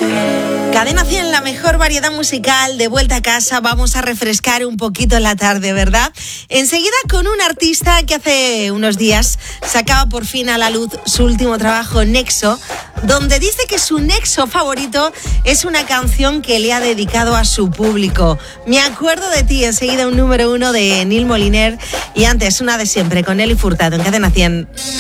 Cadena 100, la mejor variedad musical. De vuelta a casa, vamos a refrescar un poquito la tarde, ¿verdad? Enseguida con un artista que hace unos días sacaba por fin a la luz su último trabajo, Nexo, donde dice que su nexo favorito es una canción que le ha dedicado a su público. Me acuerdo de ti, enseguida un número 1 de Neil Moliner, y antes una de siempre con Nelly Furtado en Cadena 100.